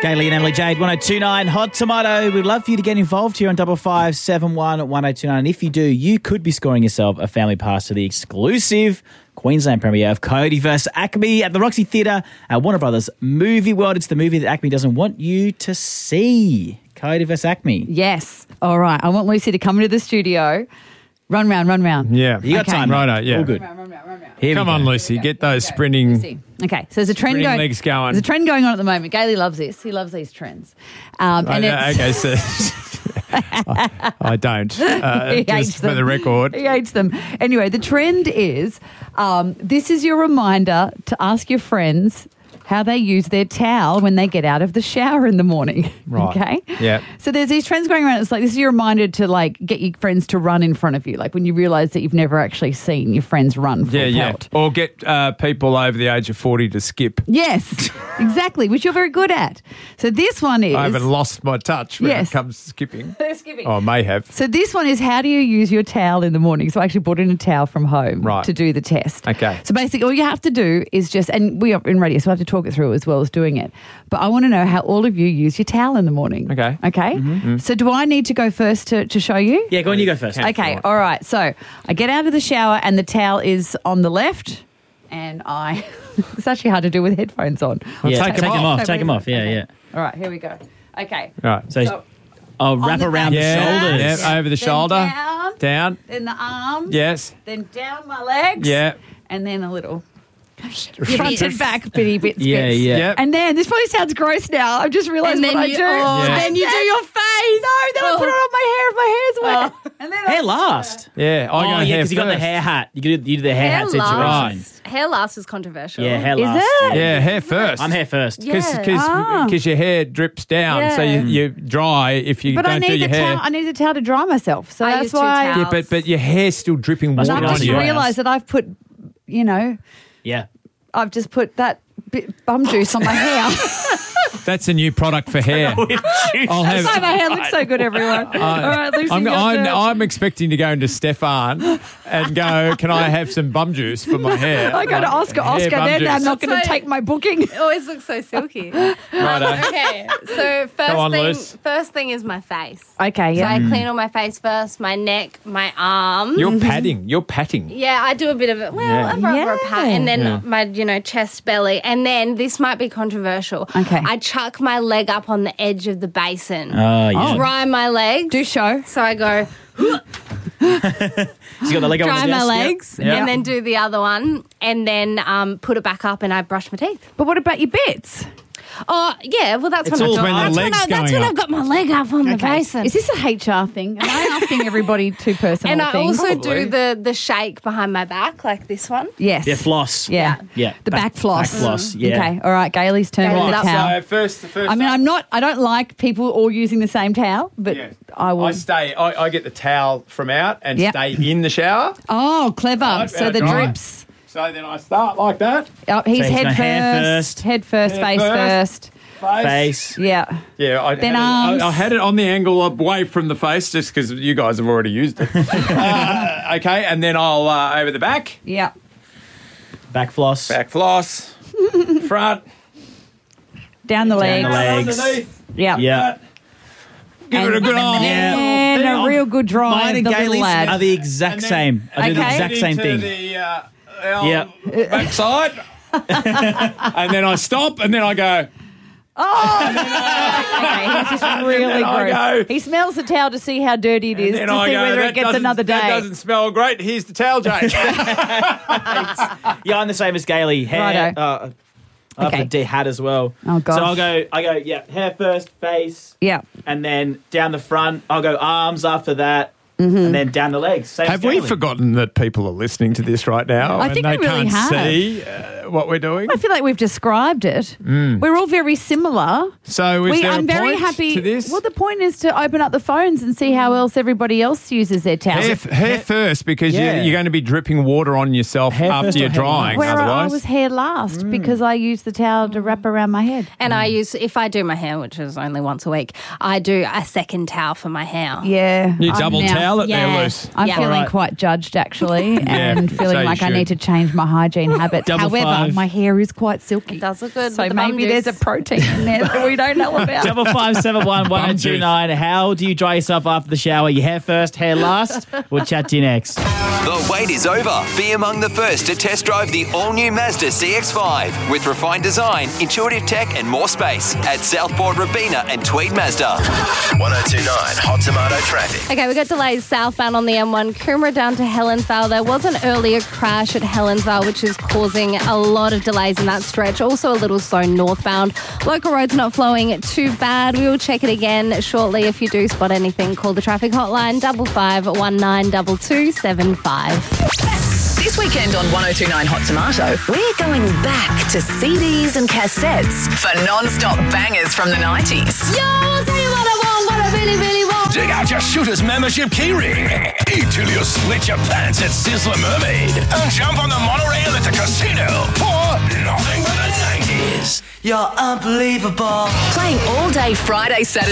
Gailey and Emily Jade, 1029 Hot Tomato. We'd love for you to get involved here on 5571 1029. And if you do, you could be scoring yourself a family pass to the exclusive Queensland premiere of Coyote vs. Acme at the Roxy Theatre at Warner Brothers Movie World. It's the movie that Acme doesn't want you to see. Coyote vs. Acme. Yes. All right. I want Lucy to come into the studio. Run round. Yeah. You got time. Righto, yeah. All good. Run round. Here Come we on, go. Lucy. Get those sprinting Okay, so there's a trend going. legs going. There's a trend going on at the moment. Gailey loves this. He loves these trends. And it's, Okay, so I don't. He hates Just for them. the record. He hates them. Anyway, the trend is this is your reminder to ask your friends how they use their towel when they get out of the shower in the morning. Right. Okay? Yeah. So there's these trends going around. It's like this is your reminder to like get your friends to run in front of you. Like when you realise that you've never actually seen your friends run full pelt. Or get people over the age of 40 to skip. Yes, exactly, which you're very good at. So this one is... I haven't lost my touch when Yes. it comes to skipping. They're skipping. Oh, I may have. So this one is how do you use your towel in the morning? So I actually brought in a towel from home Right. to do the test. Okay. So basically all you have to do is just, and we are in radio, so I have to talk it through as well as doing it. But I want to know how all of you use your towel in the morning. Okay. Okay? So do I need to go first to show you? Yeah, go on, you go first. Okay, all right. So I get out of the shower and the towel is on the left and I... it's actually hard to do with headphones on. Yeah, take 'em off. Take them off. Yeah, Okay. yeah. All right, here we go. Okay. Right. So I'll wrap the around back. the shoulders. Yeah, over the Then shoulder. Down. then the arms, Yes. then down my legs, Yeah. and then a little front and back bitty bits. Yeah, bits. yeah. Yep. And then, this probably sounds gross now, I've just realised And what then I you- do. oh, Yeah. then you do your face. No, then I put it on my hair if my hair's wet. And then Hair last. Yeah. I go yeah, hair because you got the first. hair hat. You do the hair hat situation. Hair last is controversial. Yeah, hair Is last. it? Yeah, hair first. I'm hair first. Yeah. Because your hair drips down, so Yeah. you're dry if you But I don't do need your the hair. towel. I need the towel to dry myself. So I that's use two why. towels. Yeah, but your hair's still dripping Must water be I've on nice just to you. dry. realised that I've put, Yeah. I've just put that bit bum juice on my hair. That's a new product for hair. I'll have. So my hair looks so good, everyone. All right, Lucy, I'm, your turn. I'm expecting to go into Stefan and go, can I have some bum juice for my hair? I go to Oscar. Hair Oscar, bum then juice. I'm not going to That's take my booking. It always looks so silky. Righto. Okay, so Go on, Luce. first thing is my face. Okay, So yeah. I clean all my face first, my neck, my arms. You're patting. You're patting. Yeah, I do a bit of it. Well, Yeah. a rubber Yeah. pat, and then Yeah. my, chest, belly, and then this might be controversial. Okay. I chuck my leg up on the edge of the basin, Oh, yeah. dry my legs. Do show. So I go She's got the leg on dry the my desk. legs, Yeah. and then do the other one, and then put it back up, and I brush my teeth. But what about your bits? Oh yeah, well that's It's when all I when the that's when, leg's I, that's going when up. I've got my leg up on the basin. Is this a HR thing? Am I asking everybody too personal And I things? also Probably. do the shake behind my back, like this one. Yes. Yeah, floss. Yeah. Yeah. The back floss. Back floss, yeah. Okay. All right. Gailey's turn Gailey's with the up. towel. So first. I mean, I don't like people all using the same towel, but Yeah. I will. I get the towel from out and Yep. stay in the shower. Oh, clever. Right, So the dry. drips. So then I start like that. Oh, he's So he's head got first. hair first. Head first, Hair face first. first. Face. Yeah. Yeah, Then arms. I had it on the angle away from the face just because you guys have already used it. Okay, and then I'll over the back, Yeah. Back floss. back floss, front, Down the legs. the legs. underneath. Yeah. Yeah. Give it a good old. Yeah. And a real good drive. Mine and the little Gailey's lad. are the exact same. I do the Okay. exact same thing. The Yeah. backside. And then I stop and then I go, Okay, he's just really then I gross. go- He smells the towel to see how dirty it is, to then see I go, whether that it gets doesn't- another That day. doesn't smell great. Here's the towel, Jake. Yeah, I'm the same as Gailey. Hair. Righto. I have Okay. the D hat as well. Oh, gosh. So I go, yeah, hair first, face, Yeah. and then down the front. I'll go arms after that, and then down the legs. Same Have as we Gailey. forgotten that people are listening to this right now I and think they we really can't have. see what we're doing? I feel like we've described it. We're all very similar. So is there I'm a very point happy. to this? Well, the point is to open up the phones and see how else everybody else uses their towels. Hair first because Yeah. you're going to be dripping water on yourself Hair first after you're or hair drying. Where I Otherwise, was hair last because I used the towel to wrap around my head. And I use, if I do my hair, which is only once a week, I do a second towel for my hair. Yeah. You I'm double now towel I let Yeah. there loose. I'm Yeah. feeling Alright. quite judged, actually, and so feeling you like I should. need to change my hygiene habits. Double However, five. my hair is quite silky. It does look good So with the maybe bum there's juice. a protein in there that we don't know about. 55711029. How do you dry yourself after the shower? Your hair first, hair last? We'll chat to you next. The wait is over. Be among the first to test drive the all-new Mazda CX-5 with refined design, intuitive tech and more space at Southport, Robina and Tweed Mazda. 1029 Hot Tomato traffic. Okay, we got delays southbound on the M1, Coomera down to Helensvale. There was an earlier crash at Helensvale, which is causing a lot of delays in that stretch. Also a little slow northbound. Local roads not flowing too bad. We will check it again shortly. If you do spot anything, call the traffic hotline 55192275. This weekend on 1029 Hot Tomato, we're going back to CDs and cassettes for non-stop bangers from the 90s. Yo, I'll tell you what I want, what I really, really want. Dig out your Shooters membership keyring. Eat till you split your pants at Sizzler Mermaid. And jump on the monorail at the casino for nothing but the 90s. You're unbelievable. Playing all day Friday, Saturday